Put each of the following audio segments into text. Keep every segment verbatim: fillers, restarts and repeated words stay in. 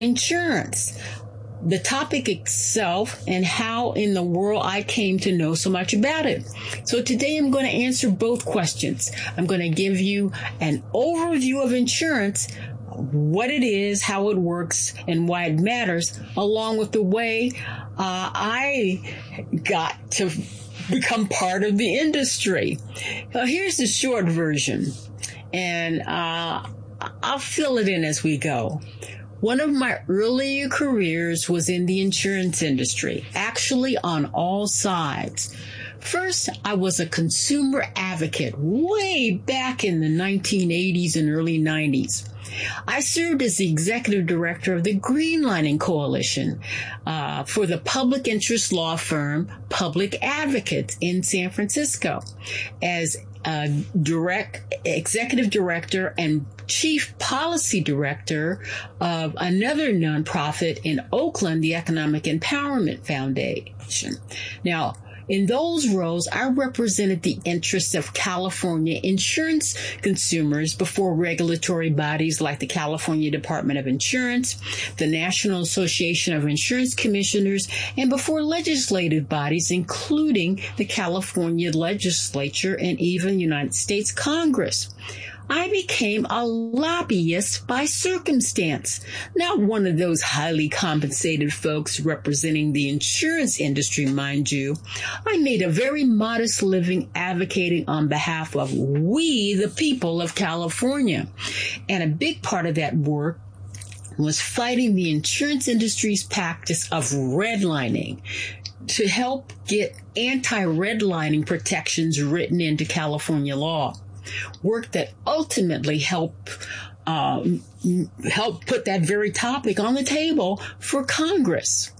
insurance, the topic itself, and how in the world I came to know so much about it. So today I'm going to answer both questions. I'm going to give you an overview of insurance, what it is, how it works, and why it matters, along with the way uh, I got to become part of the industry. Uh, here's the short version, and uh, I'll fill it in as we go. One of my earlier careers was in the insurance industry, actually on all sides. First, I was a consumer advocate way back in the nineteen eighties and early nineties. I served as the executive director of the Greenlining Coalition uh, for the public interest law firm Public Advocates in San Francisco as a direct executive director and chief policy director of another nonprofit in Oakland, the Economic Empowerment Foundation. Now, in those roles, I represented the interests of California insurance consumers before regulatory bodies like the California Department of Insurance, the National Association of Insurance Commissioners, and before legislative bodies, including the California Legislature and even United States Congress. I became a lobbyist by circumstance, not one of those highly compensated folks representing the insurance industry, mind you. I made a very modest living advocating on behalf of we, the people of California. And a big part of that work was fighting the insurance industry's practice of redlining to help get anti-redlining protections written into California law. Work that ultimately helped um, help put that very topic on the table for Congress.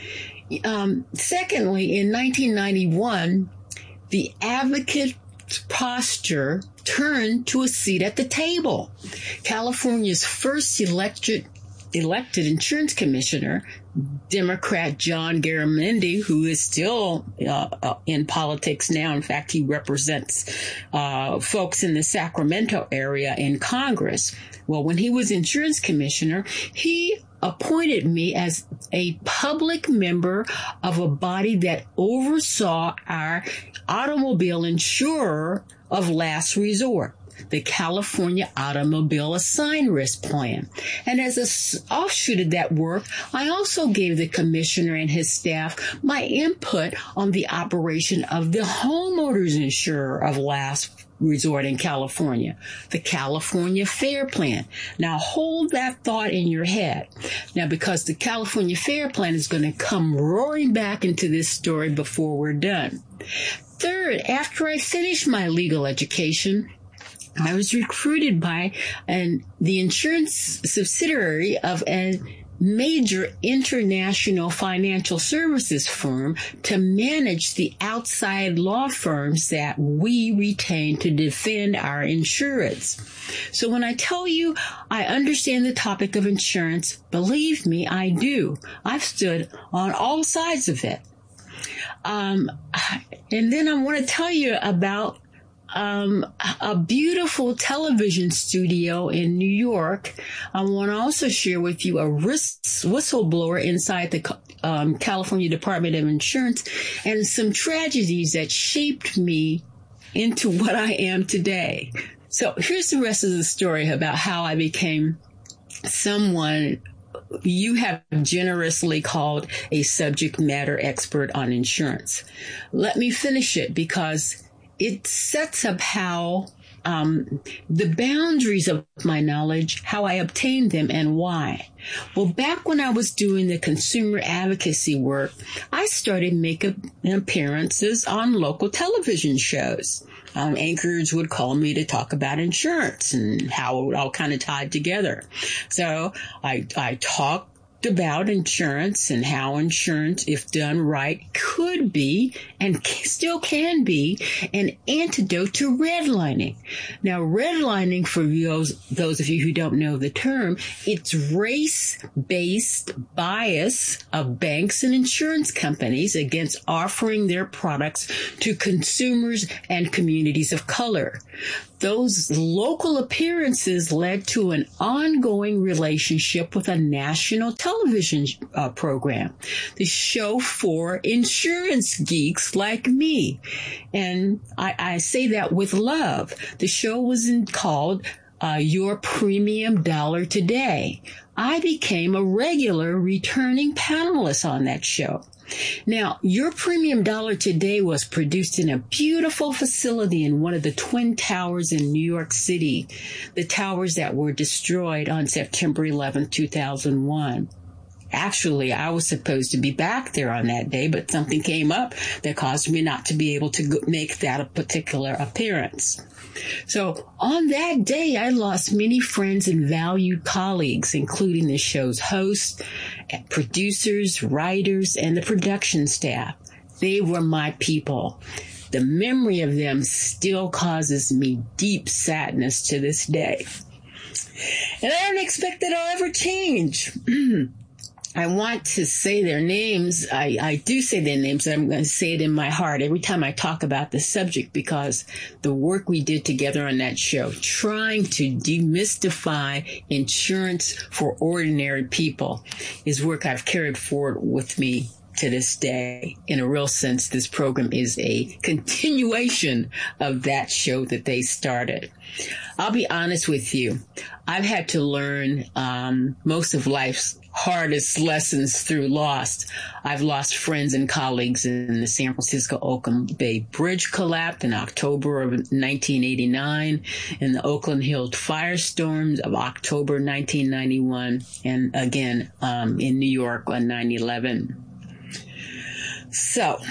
Um, secondly, in nineteen ninety-one, the advocate posture turned to a seat at the table. California's first elected elected insurance commissioner, Democrat John Garamendi, who is still uh, in politics now. In fact, he represents uh, folks in the Sacramento area in Congress. Well, when he was insurance commissioner, he appointed me as a public member of a body that oversaw our automobile insurer of last resort, the California Automobile Assigned Risk Plan. And as an offshoot of that work, I also gave the commissioner and his staff my input on the operation of the homeowners insurer of last resort in California, the California Fair Plan. Now hold that thought in your head. Now, because the California Fair Plan is going to come roaring back into this story before we're done. Third, after I finished my legal education, I was recruited by an, the insurance subsidiary of a major international financial services firm to manage the outside law firms that we retain to defend our insurance. So when I tell you I understand the topic of insurance, believe me, I do. I've stood on all sides of it. Um, and then I want to tell you about Um, a beautiful television studio in New York. I want to also share with you a whistleblower inside the um, California Department of Insurance and some tragedies that shaped me into what I am today. So here's the rest of the story about how I became someone you have generously called a subject matter expert on insurance. Let me finish it because it sets up how um, the boundaries of my knowledge, how I obtained them, and why. Well, back when I was doing the consumer advocacy work, I started making appearances on local television shows. Um, anchors would call me to talk about insurance and how it all kind of tied together. So I, I talked about insurance and how insurance, if done right, could be and still can be an antidote to redlining. Now, redlining, for those, those of you who don't know the term, it's race-based bias of banks and insurance companies against offering their products to consumers and communities of color. those local appearances led to an ongoing relationship with a national television uh, program, the show for insurance geeks like me. And I, I say that with love. The show was in, called uh, Your Premium Dollar Today. I became a regular returning panelist on that show. Now, Your Premium Dollar Today was produced in a beautiful facility in one of the Twin Towers in New York City, the towers that were destroyed on September eleventh, two thousand one. Actually, I was supposed to be back there on that day, but something came up that caused me not to be able to make that particular appearance. So on that day, I lost many friends and valued colleagues, including the show's hosts, producers, writers, and the production staff. They were my people. The memory of them still causes me deep sadness to this day. And I don't expect that I'll ever change. I want to say their names. I, I do say their names. I'm going to say it in my heart every time I talk about the subject, because the work we did together on that show, trying to demystify insurance for ordinary people, is work I've carried forward with me to this day. In a real sense, this program is a continuation of that show that they started. I'll be honest with you. I've had to learn um, most of life's hardest lessons through loss. I've lost friends and colleagues in the San Francisco-Oakland Bay Bridge collapse in October of nineteen eighty-nine, in the Oakland Hill firestorms of October nineteen ninety-one, and again um, in New York on nine eleven. So,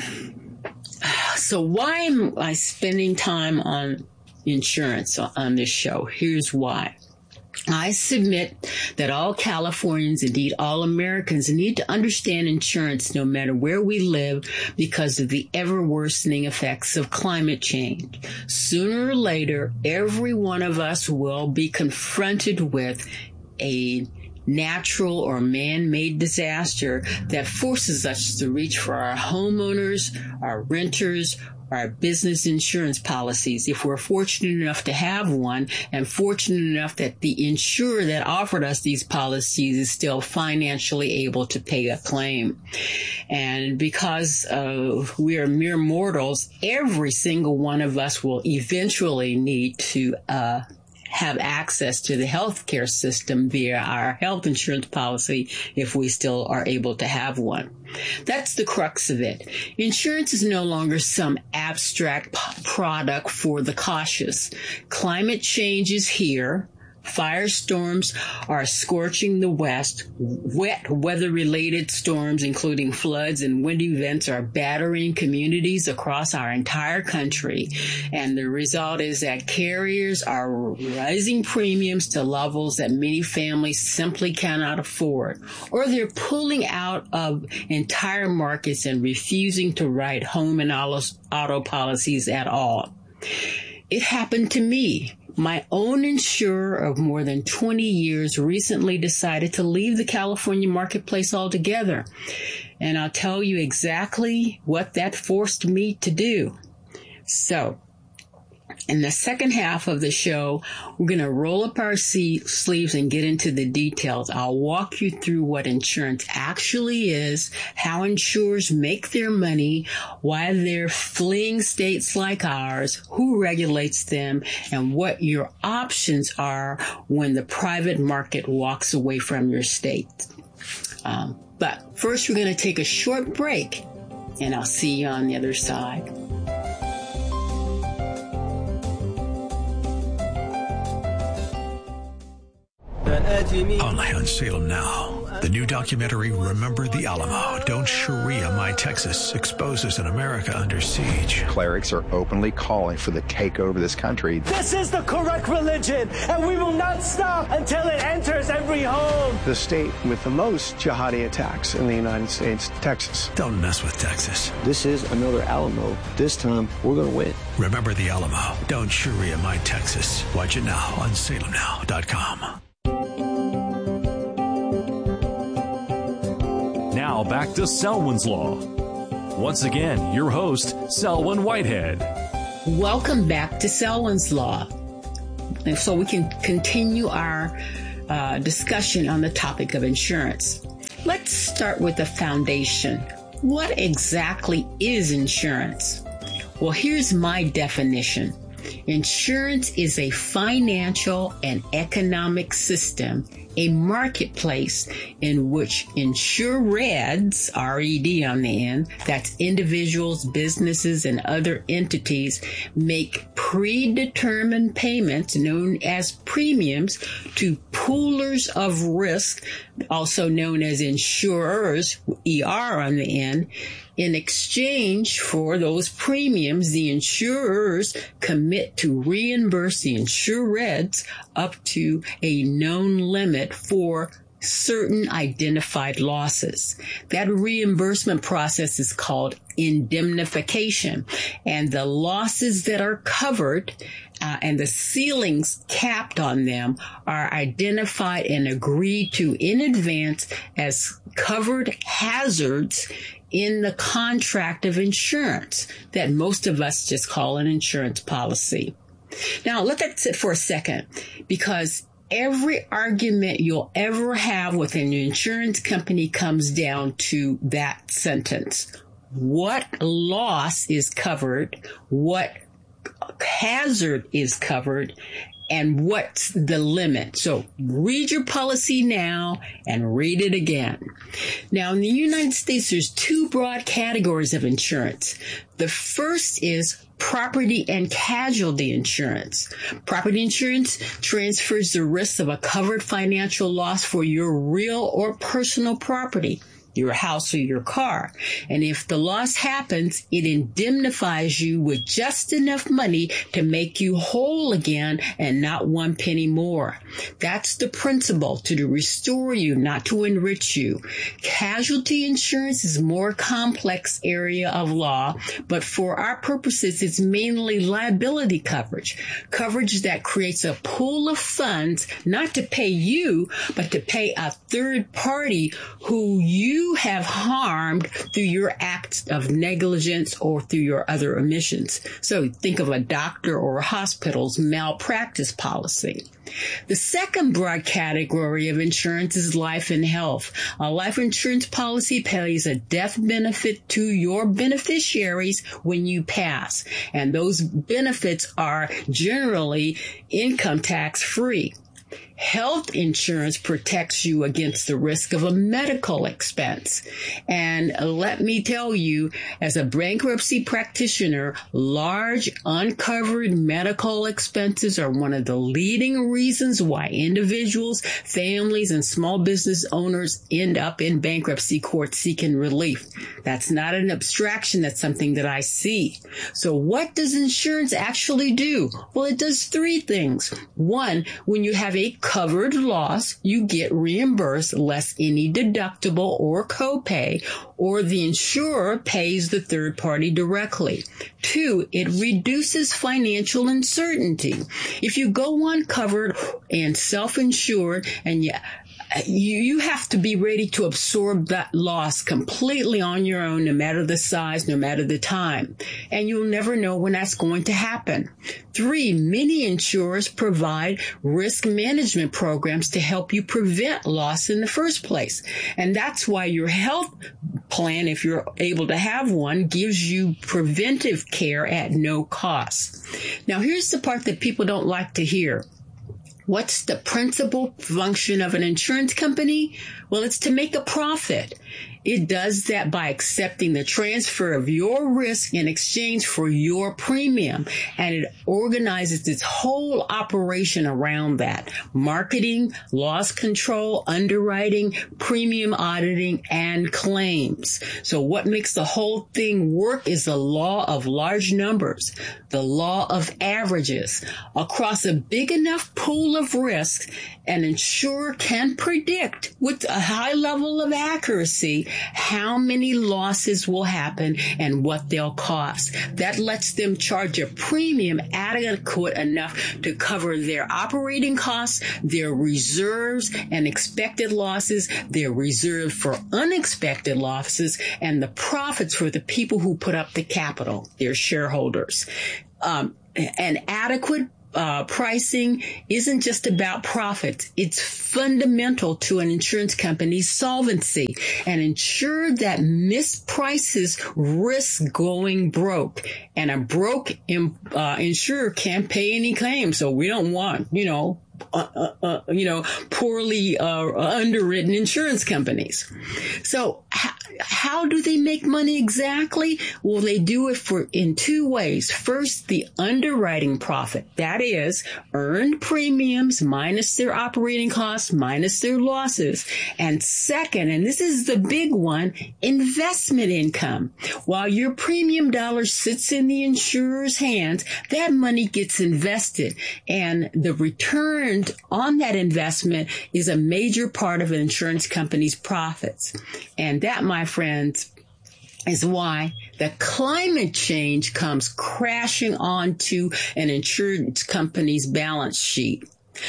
so why am I spending time on insurance on this show? Here's why. I submit that all Californians, indeed all Americans, need to understand insurance no matter where we live because of the ever-worsening effects of climate change. Sooner or later, every one of us will be confronted with a natural or man-made disaster that forces us to reach for our homeowners, our renters, our business insurance policies, if we're fortunate enough to have one, and fortunate enough that the insurer that offered us these policies is still financially able to pay a claim. And because uh, we are mere mortals, every single one of us will eventually need to uh have access to the healthcare system via our health insurance policy if we still are able to have one. That's the crux of it. Insurance is no longer some abstract p- product for the cautious. Climate change is here. Firestorms are scorching the West. Wet weather-related storms, including floods and wind events, are battering communities across our entire country. And the result is that carriers are raising premiums to levels that many families simply cannot afford. Or they're pulling out of entire markets and refusing to write home and auto policies at all. It happened to me. My own insurer of more than twenty years recently decided to leave the California marketplace altogether. And I'll tell you exactly what that forced me to do. So, in the second half of the show, we're going to roll up our sleeves and get into the details. I'll walk you through what insurance actually is, how insurers make their money, why they're fleeing states like ours, who regulates them, and what your options are when the private market walks away from your state. Um, but first, we're going to take a short break, and I'll see you on the other side. Only on Salem Now. The new documentary, Remember the Alamo, Don't Sharia My Texas, exposes an America under siege. Clerics are openly calling for the takeover of this country. This is the correct religion, and we will not stop until it enters every home. The state with the most jihadi attacks in the United States, Texas. Don't mess with Texas. This is another Alamo. This time, we're going to win. Remember the Alamo, Don't Sharia My Texas. Watch it now on salem now dot com. Now back to Selwyn's Law. Once again, your host, Selwyn Whitehead. Welcome back to Selwyn's Law. so we can continue our uh, discussion on the topic of insurance. Let's start with the foundation. What exactly is insurance? Well, here's my definition. Insurance is a financial and economic system, a marketplace in which insureds, R E D on the end, that's individuals, businesses, and other entities, make predetermined payments known as premiums to poolers of risk, also known as insurers, E R on the end. In exchange for those premiums, the insurers commit to reimburse the insureds up to a known limit for certain identified losses. That reimbursement process is called indemnification, and the losses that are covered uh, and the ceilings capped on them are identified and agreed to in advance as covered hazards in the contract of insurance that most of us just call an insurance policy. Now, let that sit for a second, because every argument you'll ever have with an insurance company comes down to that sentence. What loss is covered? What hazard is covered? And what's the limit? So read your policy now and read it again. Now, in the United States, there's two broad categories of insurance. The first is property and casualty insurance. Property insurance transfers the risk of a covered financial loss for your real or personal property, your house or your car. And if the loss happens, it indemnifies you with just enough money to make you whole again and not one penny more. That's the principle, to restore you, not to enrich you. Casualty insurance is a more complex area of law, but for our purposes, it's mainly liability coverage. Coverage that creates a pool of funds, not to pay you, but to pay a third party who you have harmed through your acts of negligence or through your other omissions. So think of a doctor or a hospital's malpractice policy. The second broad category of insurance is life and health. A life insurance policy pays a death benefit to your beneficiaries when you pass, and those benefits are generally income tax free. Health insurance protects you against the risk of a medical expense. And let me tell you, as a bankruptcy practitioner, large uncovered medical expenses are one of the leading reasons why individuals, families, and small business owners end up in bankruptcy court seeking relief. That's not an abstraction. That's something that I see. So what does insurance actually do? Well, it does three things. One, when you have a covered loss, you get reimbursed less any deductible or copay, or the insurer pays the third party directly. Two, it reduces financial uncertainty. If you go uncovered and self-insured and you You, you have to be ready to absorb that loss completely on your own, no matter the size, no matter the time. And you'll never know when that's going to happen. Three, many insurers provide risk management programs to help you prevent loss in the first place. And that's why your health plan, if you're able to have one, gives you preventive care at no cost. Now, here's the part that people don't like to hear. What's the principal function of an insurance company? Well, it's to make a profit. It does that by accepting the transfer of your risk in exchange for your premium, and it organizes its whole operation around that. Marketing, loss control, underwriting, premium auditing, and claims. So what makes the whole thing work is the law of large numbers, the law of averages. Across a big enough pool of risks, an insurer can predict with a high level of accuracy how many losses will happen and what they'll cost. That lets them charge a premium adequate enough to cover their operating costs, their reserves and expected losses, their reserve for unexpected losses, and the profits for the people who put up the capital, their shareholders. Um, an adequate uh, pricing isn't just about profits. It's fundamental to an insurance company's solvency. An insurer that misprices risks going broke. And a broke uh, insurer can't pay any claims. So we don't want, you know, Uh, uh, uh, you know, poorly uh, underwritten insurance companies. So h- how do they make money exactly? Well, they do it for in two ways. First, the underwriting profit. That is earned premiums minus their operating costs, minus their losses. And second, and this is the big one, investment income. While your premium dollar sits in the insurer's hands, that money gets invested, and the return on that investment is a major part of an insurance company's profits. And that, my friends, is why the climate change comes crashing onto an insurance company's balance sheet.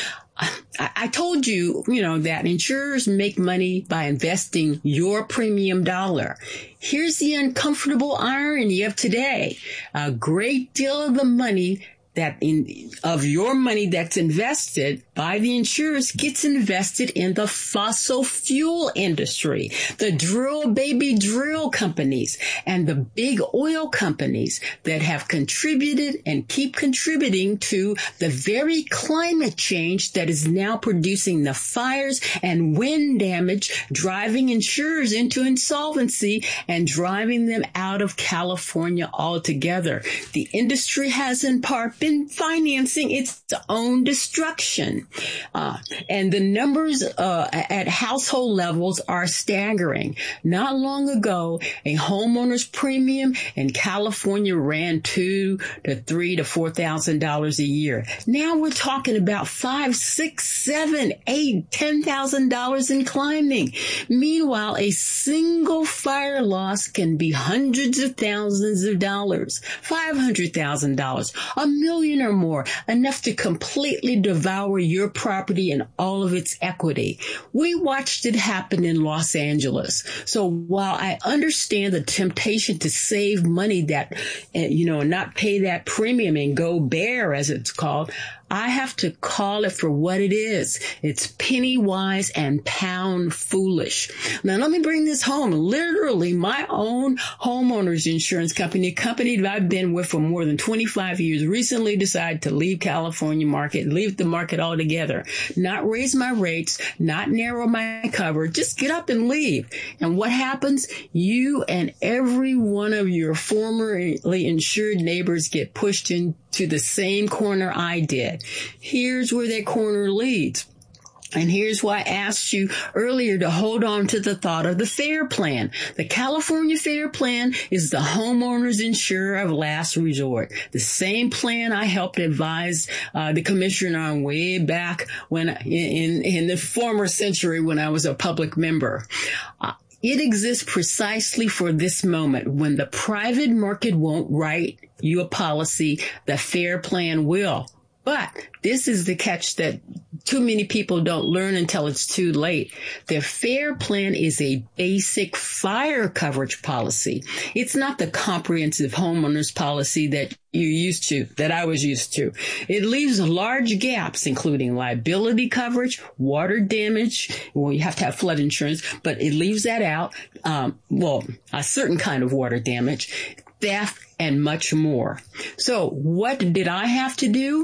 I, I told you, you know, that insurers make money by investing your premium dollar. Here's the uncomfortable irony of today. A great deal of the money that in of your money that's invested by the insurers gets invested in the fossil fuel industry, the drill baby drill companies, and the big oil companies that have contributed and keep contributing to the very climate change that is now producing the fires and wind damage, driving insurers into insolvency and driving them out of California altogether. The industry has in part been financing its own destruction. Uh, and the numbers uh, at household levels are staggering. Not long ago, a homeowner's premium in California ran two to three to four thousand dollars a year. Now we're talking about five, six, seven, eight, ten thousand dollars and climbing. Meanwhile, a single fire loss can be hundreds of thousands of dollars, five hundred thousand dollars, a million or more, enough to completely devour your property and all of its equity. We watched it happen in Los Angeles. So while I understand the temptation to save money that, you know, not pay that premium and go bare, as it's called, I have to call it for what it is. It's penny wise and pound foolish. Now, let me bring this home. Literally, my own homeowner's insurance company, a company that I've been with for more than twenty-five years, recently decided to leave California market, leave the market altogether, not raise my rates, not narrow my cover, just get up and leave. And what happens? You and every one of your formerly insured neighbors get pushed into the same corner I did. Here's where that corner leads. And here's why I asked you earlier to hold on to the thought of the FAIR Plan. The California FAIR Plan is the homeowner's insurer of last resort. The same plan I helped advise uh, the commissioner on way back when in, in the former century when I was a public member. Uh, It exists precisely for this moment. When the private market won't write you a policy, the FAIR Plan will. But this is the catch that too many people don't learn until it's too late. The FAIR Plan is a basic fire coverage policy. It's not the comprehensive homeowners policy that you're used to, that I was used to. It leaves large gaps, including liability coverage, water damage. Well, you have to have flood insurance, but it leaves that out. Um, well, a certain kind of water damage, theft, and much more. So what did I have to do?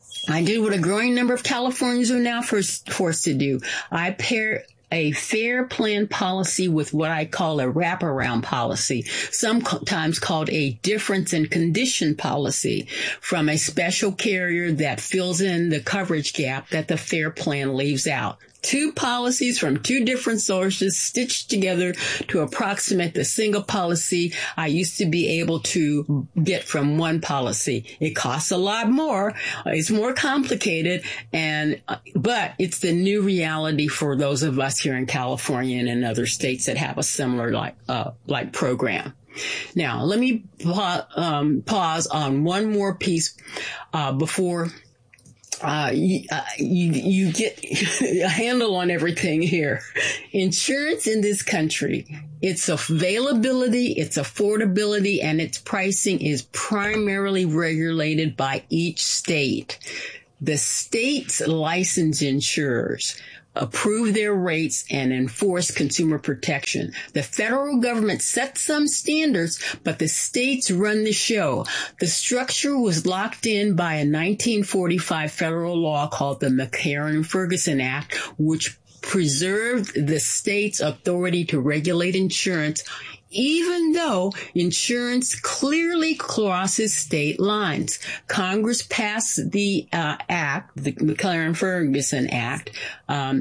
I did what a growing number of Californians are now forced, forced to do. I pair a FAIR Plan policy with what I call a wraparound policy, sometimes called a difference in condition policy, from a special carrier that fills in the coverage gap that the FAIR Plan leaves out. Two policies from two different sources stitched together to approximate the single policy I used to be able to get from one policy. It costs a lot more. It's more complicated, and but it's the new reality for those of us here in California and in other states that have a similar like uh, like program. Now, let me pa- um, pause on one more piece uh, before Uh, you, uh, you, you get a handle on everything here. Insurance in this country, its availability, its affordability, and its pricing is primarily regulated by each state. The states license insurers, approve their rates, and enforce consumer protection. The federal government sets some standards, but the states run the show. The structure was locked in by a nineteen forty-five federal law called the McCarran-Ferguson Act, which preserved the state's authority to regulate insurance, even though insurance clearly crosses state lines. Congress passed the uh, act, the McCarran-Ferguson Act, um,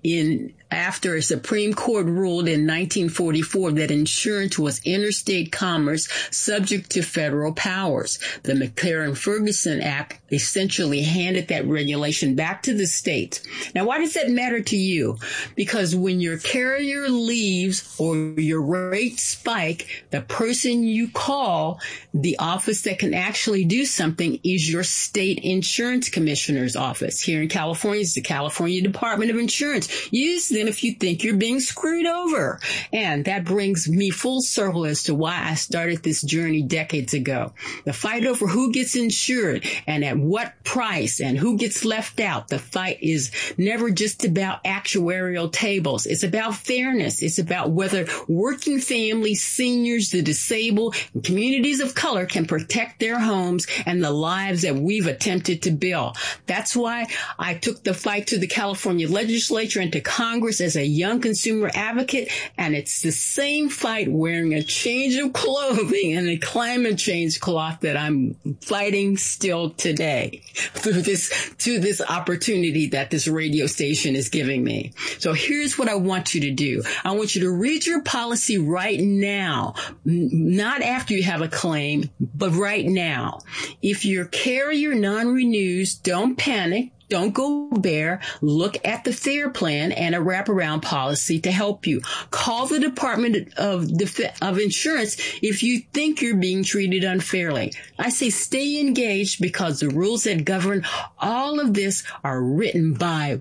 in after a Supreme Court ruled in nineteen forty-four that insurance was interstate commerce subject to federal powers. The McCarran-Ferguson Act essentially handed that regulation back to the states. Now, why does that matter to you? Because when your carrier leaves or your rates spike, the person you call, the office that can actually do something, is your state insurance commissioner's office. Here in California, it's the California Department of Insurance. Use them if you think you're being screwed over. And that brings me full circle as to why I started this journey decades ago. The fight over who gets insured and at what price and who gets left out. The fight is never just about actuarial tables. It's about fairness. It's about whether working families, seniors, the disabled, and communities of color can protect their homes and the lives that we've attempted to build. That's why I took the fight to the California legislature and to Congress as a young consumer advocate, and it's the same fight wearing a change of clothing and a climate change cloth that I'm fighting still today through this, to this opportunity that this radio station is giving me. So here's what I want you to do. I want you to read your policy right now, not after you have a claim, but right now. If your carrier non-renews, don't panic. Don't go bare. Look at the FAIR plan and a wraparound policy to help you. Call the Department of Def- of Insurance if you think you're being treated unfairly. I say stay engaged because the rules that govern all of this are written by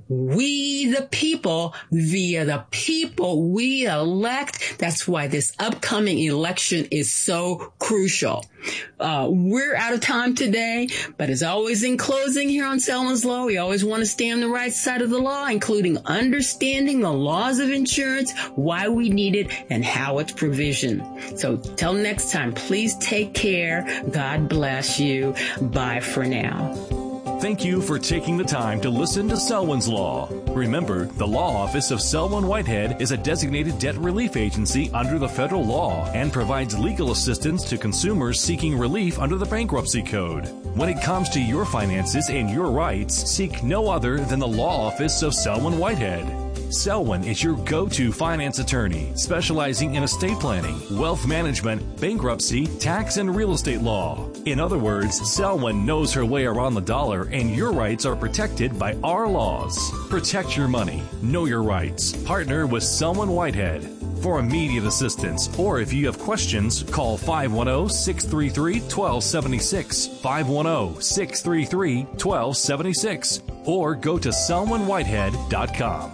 we the people via the people we elect. That's why this upcoming election is so crucial. Uh, we're out of time today, but as always in closing here on Selwyn's Law, we always want to stay on the right side of the law, including understanding the laws of insurance, why we need it, and how it's provisioned. So till next time, please take care. God bless you. Bye for now. Thank you for taking the time to listen to Selwyn's Law. Remember, the Law Office of Selwyn Whitehead is a designated debt relief agency under the federal law and provides legal assistance to consumers seeking relief under the Bankruptcy Code. When it comes to your finances and your rights, seek no other than the Law Office of Selwyn Whitehead. Selwyn is your go-to finance attorney, specializing in estate planning, wealth management, bankruptcy, tax, and real estate law. In other words, Selwyn knows her way around the dollar, and your rights are protected by our laws. Protect your money. Know your rights. Partner with Selwyn Whitehead. For immediate assistance, or if you have questions, call five one zero, six three three, one two seven six, five one zero, six three three, one two seven six, or go to selwyn whitehead dot com.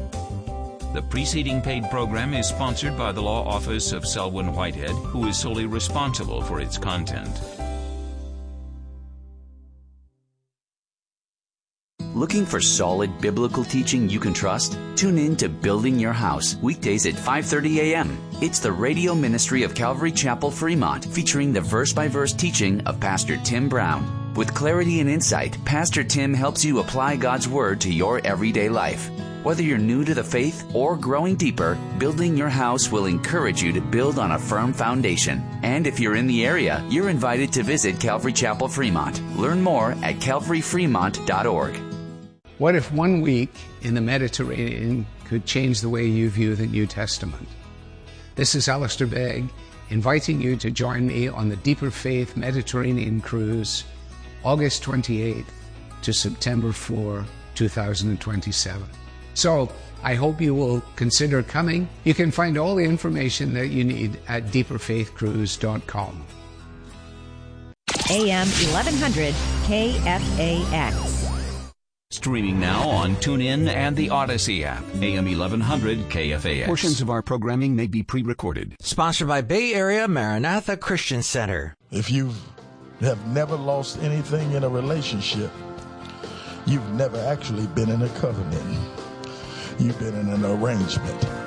The preceding paid program is sponsored by the Law Office of Selwyn Whitehead, who is solely responsible for its content. Looking for solid biblical teaching you can trust? Tune in to Building Your House, weekdays at five thirty a.m. It's the radio ministry of Calvary Chapel, Fremont, featuring the verse-by-verse teaching of Pastor Tim Brown. With clarity and insight, Pastor Tim helps you apply God's Word to your everyday life. Whether you're new to the faith or growing deeper, Building Your House will encourage you to build on a firm foundation. And if you're in the area, you're invited to visit Calvary Chapel, Fremont. Learn more at calvary fremont dot org. What if one week in the Mediterranean could change the way you view the New Testament? This is Alistair Begg, inviting you to join me on the Deeper Faith Mediterranean Cruise, August twenty-eighth to September fourth, two thousand twenty-seven. So, I hope you will consider coming. You can find all the information that you need at deeper faith cruise dot com. A M eleven hundred K F A X. Streaming now on TuneIn and the Odyssey app. A M eleven hundred K F A X. Portions of our programming may be pre-recorded. Sponsored by Bay Area Maranatha Christian Center. If you have never lost anything in a relationship, you've never actually been in a covenant. You've been in an arrangement.